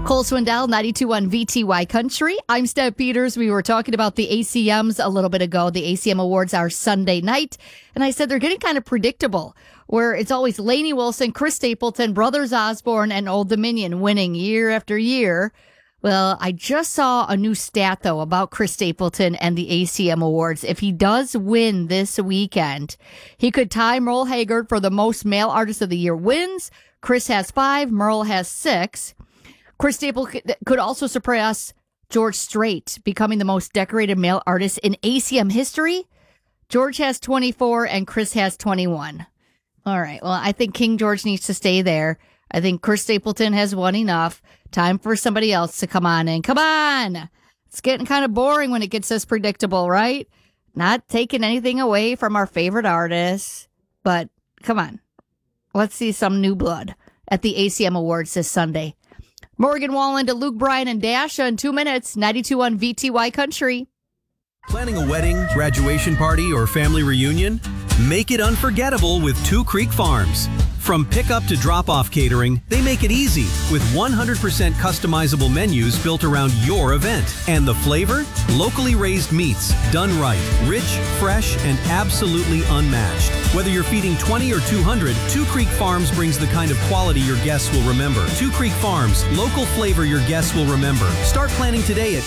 Cole Swindell, 92.1 VTY Country. I'm Steph Peters. We were talking about the ACMs a little bit ago. The ACM Awards are Sunday night. And I said they're getting kind of predictable, where it's always Lainey Wilson, Chris Stapleton, Brothers Osborne, and Old Dominion winning year after year. Well, I just saw a new stat, though, about Chris Stapleton and the ACM Awards. If he does win this weekend, he could tie Merle Haggard for the most Male Artist of the Year wins. Chris has 5, Merle has 6. Chris Stapleton could also surpass George Strait, becoming the most decorated male artist in ACM history. George has 24 and Chris has 21. All right. Well, I think King George needs to stay there. I think Chris Stapleton has won enough. Time for somebody else to come on in. Come on. It's getting kind of boring when it gets this predictable, right? Not taking anything away from our favorite artists, but come on. Let's see some new blood at the ACM Awards this Sunday. Morgan Wallen to Luke Bryan and Dasha in 2 minutes. 92.1 VTY Country. Planning a wedding, graduation party, or family reunion? Make it unforgettable with Two Creek Farms. From pickup to drop-off catering, they make it easy with 100% customizable menus built around your event. And the flavor? Locally raised meats, done right, rich, fresh, and absolutely unmatched. Whether you're feeding 20 or 200, Two Creek Farms brings the kind of quality your guests will remember. Two Creek Farms, local flavor your guests will remember. Start planning today at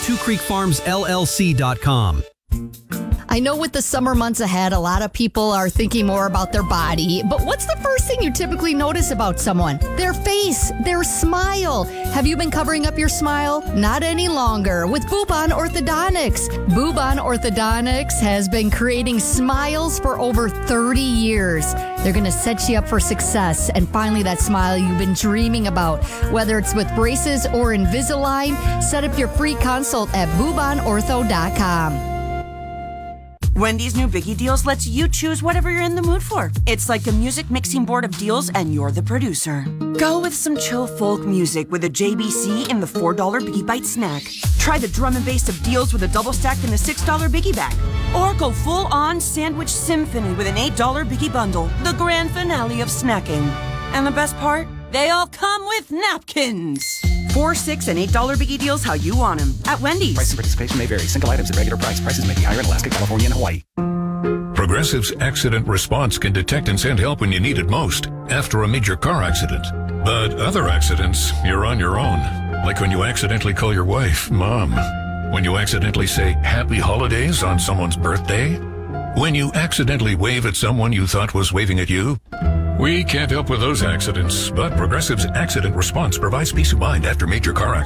twocreekfarmsllc.com. I know with the summer months ahead, a lot of people are thinking more about their body, but what's the first thing you typically notice about someone? Their face, their smile. Have you been covering up your smile? Not any longer with Bubon Orthodontics. Bubon Orthodontics has been creating smiles for over 30 years. They're going to set you up for success and finally that smile you've been dreaming about. Whether it's with braces or Invisalign, set up your free consult at bubonortho.com. Wendy's new Biggie Deals lets you choose whatever you're in the mood for. It's like a music mixing board of deals and you're the producer. Go with some chill folk music with a JBC in the $4 Biggie Bite snack. Try the drum and bass of deals with a double stack in the $6 Biggie bag. Or go full on sandwich symphony with an $8 Biggie bundle, the grand finale of snacking. And the best part? They all come with napkins. $4, $6, and $8 Biggie Deals how you want them at Wendy's. Price and participation may vary. Single items at regular price. Prices may be higher in Alaska, California, and Hawaii. Progressive's accident response can detect and send help when you need it most after a major car accident. But other accidents, you're on your own. Like when you accidentally call your wife Mom. When you accidentally say Happy Holidays on someone's birthday. When you accidentally wave at someone you thought was waving at you. We can't help with those accidents, but Progressive's accident response provides peace of mind after major car accidents.